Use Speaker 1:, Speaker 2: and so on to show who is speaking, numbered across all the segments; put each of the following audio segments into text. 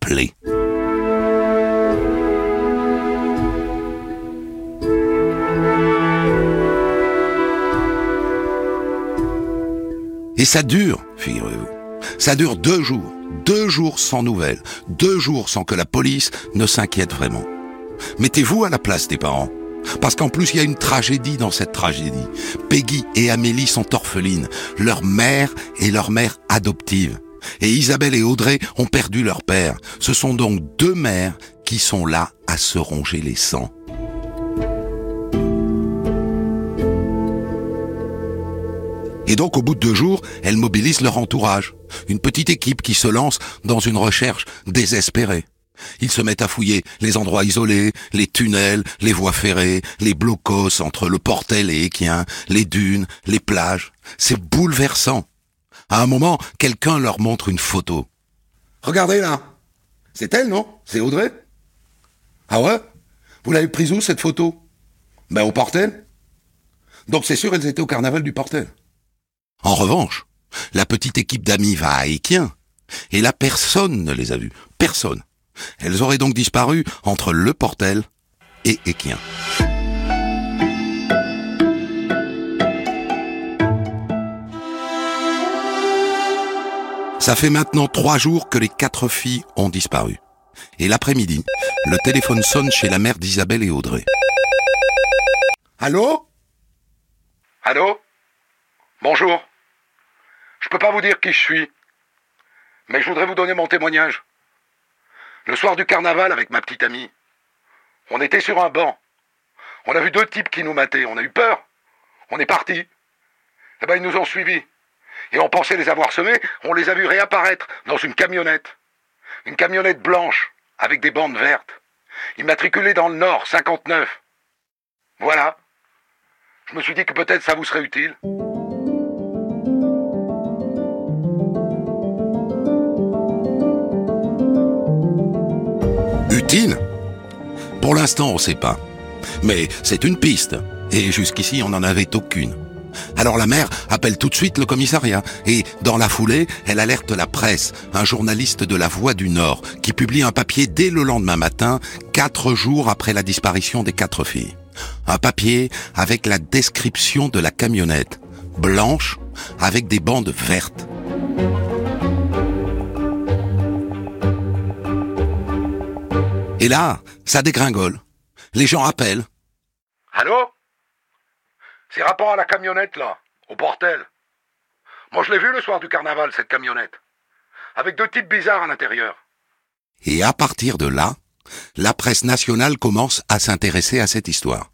Speaker 1: plaît. Et ça dure, figurez-vous. Ça dure 2 jours. 2 jours sans nouvelles. 2 jours sans que la police ne s'inquiète vraiment. Mettez-vous à la place des parents. Parce qu'en plus, il y a une tragédie dans cette tragédie. Peggy et Amélie sont orphelines. Leur mère est leur mère adoptive. Et Isabelle et Audrey ont perdu leur père. Ce sont donc 2 mères qui sont là à se ronger les sangs. Et donc, au bout de 2 jours, elles mobilisent leur entourage. Une petite équipe qui se lance dans une recherche désespérée. Ils se mettent à fouiller les endroits isolés, les tunnels, les voies ferrées, les blocos entre le Portel et Équien, les dunes, les plages. C'est bouleversant. À un moment, quelqu'un leur montre une photo. Regardez là. C'est elle, non? C'est Audrey? Ah ouais? Vous l'avez prise où, cette photo? Ben, au Portel. Donc c'est sûr, elles étaient au carnaval du Portel. En revanche, la petite équipe d'amis va à Équien, et là personne ne les a vues. Personne. Elles auraient donc disparu entre le Portel et Équien. Ça fait maintenant 3 jours que les 4 filles ont disparu. Et l'après-midi, le téléphone sonne chez la mère d'Isabelle et Audrey. Allô?
Speaker 2: Allô? Bonjour. Je peux pas vous dire qui je suis, mais je voudrais vous donner mon témoignage. Le soir du carnaval avec ma petite amie, on était sur un banc. On a vu 2 types qui nous mataient. On a eu peur. On est partis. Eh ben, ils nous ont suivis. Et on pensait les avoir semés. On les a vus réapparaître dans une camionnette. Une camionnette blanche avec des bandes vertes. Immatriculée dans le Nord, 59. Voilà. Je me suis dit que peut-être ça vous serait utile.
Speaker 1: Utile? Pour l'instant, on ne sait pas. Mais c'est une piste. Et jusqu'ici, on n'en avait aucune. Alors la mère appelle tout de suite le commissariat. Et dans la foulée, elle alerte la presse, un journaliste de La Voix du Nord, qui publie un papier dès le lendemain matin, 4 jours après la disparition des 4 filles. Un papier avec la description de la camionnette, blanche, avec des bandes vertes. Et là, ça dégringole. Les gens appellent.
Speaker 2: Allô? C'est rapport à la camionnette, là, au Portel. Moi, je l'ai vue le soir du carnaval, cette camionnette. Avec 2 types bizarres à l'intérieur.
Speaker 1: Et à partir de là, la presse nationale commence à s'intéresser à cette histoire.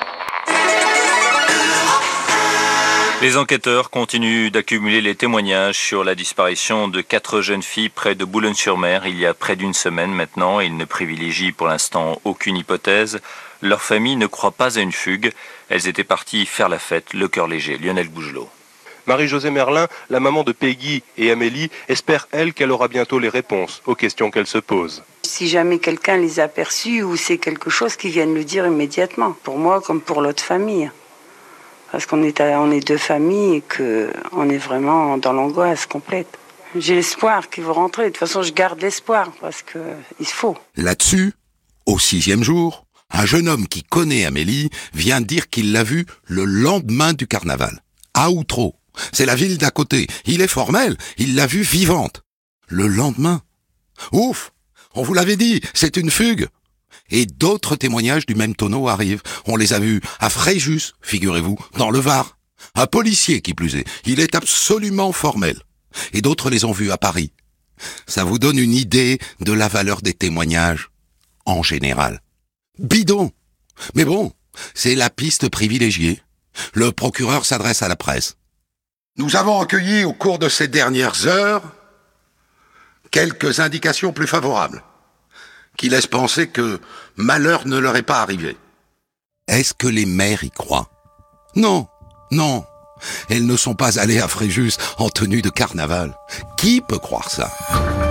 Speaker 3: Les enquêteurs continuent d'accumuler les témoignages sur la disparition de 4 jeunes filles près de Boulogne-sur-Mer il y a près d'1 semaine maintenant. Ils ne privilégient pour l'instant aucune hypothèse. Leur famille ne croit pas à une fugue. Elles étaient parties faire la fête, le cœur léger. Lionel Bougelot.
Speaker 4: Marie-Josée Merlin, la maman de Peggy et Amélie, espère, elle, qu'elle aura bientôt les réponses aux questions qu'elle se pose.
Speaker 5: Si jamais quelqu'un les a perçus ou c'est quelque chose, qu'ils viennent le dire immédiatement. Pour moi comme pour l'autre famille. Parce qu'on est 2 familles et qu'on est vraiment dans l'angoisse complète. J'ai l'espoir qu'ils vont rentrer. De toute façon, je garde l'espoir parce qu'il faut.
Speaker 1: Là-dessus, au 6e jour, un jeune homme qui connaît Amélie vient dire qu'il l'a vue le lendemain du carnaval, à Outreau. C'est la ville d'à côté. Il est formel, il l'a vue vivante. Le lendemain. Ouf! On vous l'avait dit, c'est une fugue. Et d'autres témoignages du même tonneau arrivent. On les a vus à Fréjus, figurez-vous, dans le Var. Un policier qui plus est. Il est absolument formel. Et d'autres les ont vus à Paris. Ça vous donne une idée de la valeur des témoignages, en général. Bidon! Mais bon, c'est la piste privilégiée. Le procureur s'adresse à la presse.
Speaker 2: Nous avons recueilli au cours de ces dernières heures quelques indications plus favorables, qui laissent penser que malheur ne leur est pas arrivé.
Speaker 1: Est-ce que les mères y croient? Non, non. Elles ne sont pas allées à Fréjus en tenue de carnaval. Qui peut croire ça?